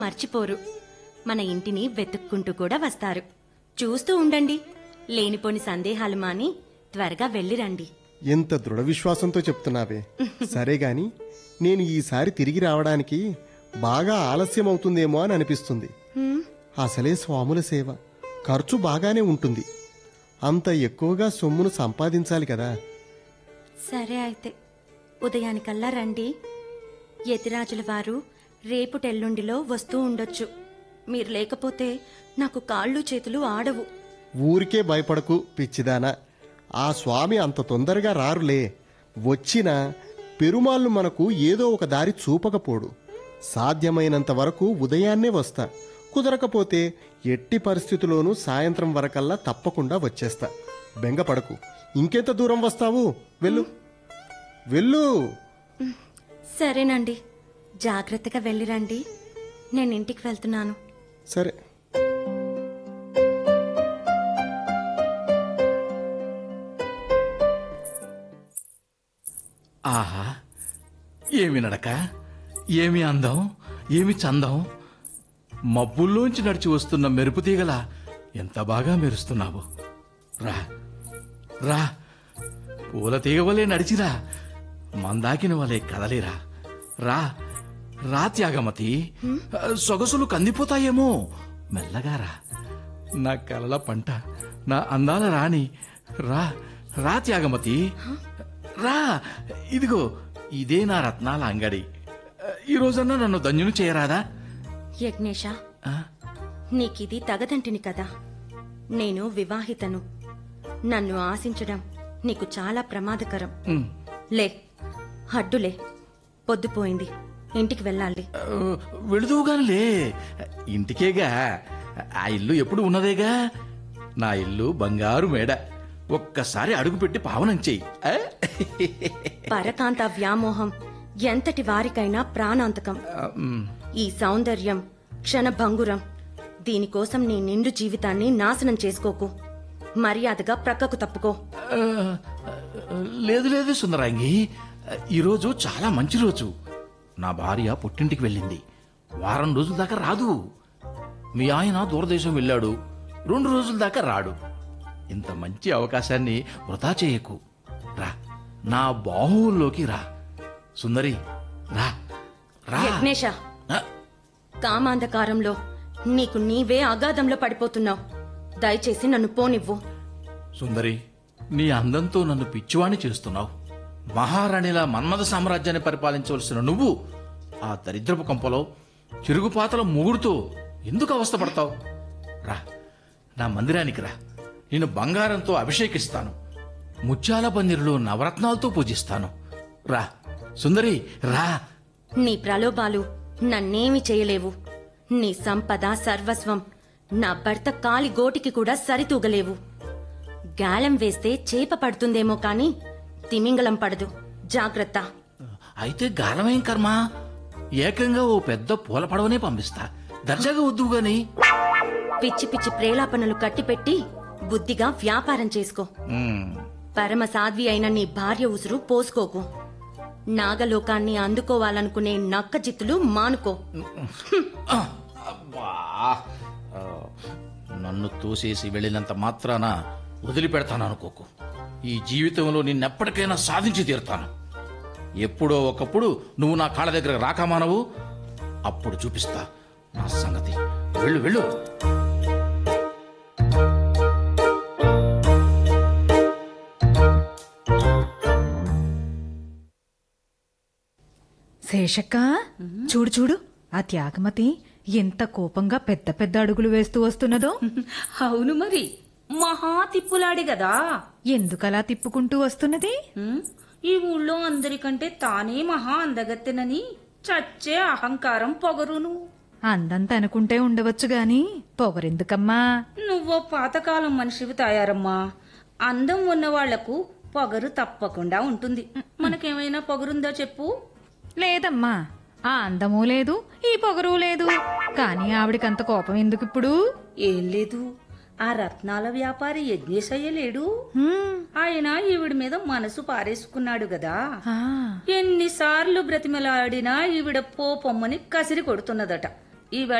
మర్చిపోరు. మన ఇంటిని వెతుక్కుంటూ కూడా వస్తారు. చూస్తూ ఉండండి. లేనిపోని సందేహాలు మాని త్వరగా వెళ్ళిరండి. ఎంత దృఢ విశ్వాసంతో చెప్తున్నావే. సరే గాని నేను ఈసారి తిరిగి రావడానికి బాగా ఆలస్యం అవుతుందేమో అని అనిపిస్తుంది. అసలే స్వాముల సేవ ఖర్చు బాగానే ఉంటుంది. అంత ఎక్కువగా సొమ్మును సంపాదించాలి కదా. సరే అయితే ఉదయానికల్లా రండి. యతిరాజుల వారు రేపుటెల్లుండిలో వస్తూ ఉండొచ్చు. మీరు లేకపోతే నాకు కాళ్ళు చేతులు ఆడవు. ఊరికే భయపడకు పిచ్చిదానా. ఆ స్వామి అంత తొందరగా రారులే. వచ్చినా పెరుమాళ్ళు మనకు ఏదో ఒక దారి చూపకపోడు. సాధ్యమైనంత వరకు ఉదయాన్నే వస్తా. కుదరకపోతే ఎట్టి పరిస్థితుల్లోనూ సాయంత్రం వరకల్లా తప్పకుండా వచ్చేస్తా. బెంగపడకు. ఇంకెంత దూరం వస్తావు? వెళ్ళు వెళ్ళు. సరేనండి, జాగ్రత్తగా వెళ్ళిరండి. నేను ఇంటికి వెళ్తున్నాను. సరే. ఆహా, ఏమి నడక, ఏమి అందం, ఏమి చందం. మబ్బుల్లోంచి నడిచి వస్తున్న మెరుపు తీగల ఎంత బాగా మెరుస్తున్నావు. రా రా, పూల తీగ వలె నడిచిరా, మందాకిన వలె కదలిరా. రా రా త్యాగమతి, సొగసులు కందిపోతాయేమో. మెల్లగా రా, నా కలల పంట, నా అందాల రాణి. రా రా త్యాగమతి, రా. ఇదిగో ఇదే నా రత్నాల అంగడి. ఈ రోజన్నా నన్ను ధన్యుని చేయరాదా? యజ్ఞేశ, నీకిది తగదంటిని కదా. నేను వివాహితను. నన్ను ఆశించడం నీకు చాలా ప్రమాదకరం. లే, హడ్డులే. పొద్దుపోయింది, ఇంటికి వెళ్ళాలి. వెళుదువుగానిలే, ఇంటికేగా. ఆ ఇల్లు ఎప్పుడు ఉన్నదేగా. నా ఇల్లు బంగారు మేడ. ఒక్కసారి అడుగుపెట్టి పావనం చెయ్యి. పరకాంత వ్యామోహం ఎంతటి వారికైనా ప్రాణాంతకం. ఈ సౌందర్యం క్షణభంగురం. దీనికోసం నీ నిండు జీవితాన్ని నాశనం చేసుకోకు. మర్యాదగా ప్రక్కకు తప్పుకో. లేదు లేదు సుందరాంగి, ఈరోజు చాలా మంచి రోజు. నా భార్య పుట్టింటికి వెళ్ళింది. వారం రోజుల దాకా రాదు. మీ ఆయన దూరదేశం వెళ్ళాడు. 2 రోజుల దాకా రాడు. ఇంత మంచి అవకాశాన్ని వృధా చేయకు. రా, నా బాహువుల్లోకి రా. సుందరి, రా రా. యజ్ఞేశ, కామాంధకారంలో నీకు నీవే అగాధంలో పడిపోతున్నావు. దయచేసి నన్ను పోనివ్వు. సుందరి, నీ అందంతో నన్ను పిచ్చివాణి చేస్తున్నావు. మహారాణిలా మన్మథ సామ్రాజ్యాన్ని పరిపాలించవలసిన నువ్వు ఆ దరిద్రపు కొంపలో చిరుగుపాతల మూగుడుతో ఎందుకు అవస్థపడతావు? రా, నా మందిరానికి రా. నేను బంగారంతో అభిషేకిస్తాను. ముత్యాల పందిరిలో నవరత్నాలతో పూజిస్తాను. రా సుందరి, రా. నీ ప్రలోభాలు నన్నేమి చేయలేవు. నీ సంపద సర్వస్వం నా భర్త కాలి గోటికి కూడా సరితూగలేవు. గాలం వేస్తే చేప పడుతుందేమో కాని తిమింగలం పడదు. జాగ్రత్త. అయితే గాలమేం కర్మ, ఏకంగా ఓ పెద్ద పూల పడవనే పంపిస్తా. దర్జాగా వద్దు గాని. పిచ్చి పిచ్చి ప్రేలాపనలు కట్టిపెట్టి బుద్ధిగా వ్యాపారం చేసుకో. పరమ సాధ్వి అయిన నీ భార్య ఉసురు పోసుకోకు. నాగలోకాన్ని అందుకోవాలనుకునే నక్క జిత్తులు మానుకో. నన్ను తోసేసి వెళ్ళినంత మాత్రాన వదిలిపెడతాననుకోకు. ఈ జీవితంలో నిన్నెప్పటికైనా సాధించి తీరుతాను. ఎప్పుడో ఒకప్పుడు నువ్వు నా కాళ్ళ దగ్గర రాకమానవు. అప్పుడు చూపిస్తా నా సంగతి. వెళ్ళు వెళ్ళు. శేషక్క, చూడు చూడు, ఆ త్యాగమతి ఎంత కోపంగా పెద్ద పెద్ద అడుగులు వేస్తూ వస్తున్నదో. అవును మరి, మహా తిప్పులాడి గదా. ఎందుకలా తిప్పుకుంటూ వస్తున్నది? ఈ ఊళ్ళో అందరికంటే తానే మహా అందగత్తెనని చచ్చే అహంకారం పొగరును. అందంత అనుకుంటే ఉండవచ్చు గాని పొగరెందుకమ్మా? నువ్వో పాతకాలం మనిషివి తాయారమ్మా. అందం ఉన్న వాళ్లకు పొగరు తప్పకుండా ఉంటుంది. మనకేమైనా పొగరుందా చెప్పు? లేదమ్మా, ఆ అందమూ లేదు, ఈ పొగరు లేదు. కాని ఆవిడికంత కోపం ఎందుకిప్పుడు? ఏం లేదు, ఆ రత్నాల వ్యాపారి యజ్ఞేశయ్య లేడు, ఆయన ఈవిడ మీద మనసు పారేసుకున్నాడు గదా. ఎన్నిసార్లు బ్రతిమలాడినా ఈవిడ పోపొమ్మని కసిరి కొడుతున్నదట. ఈ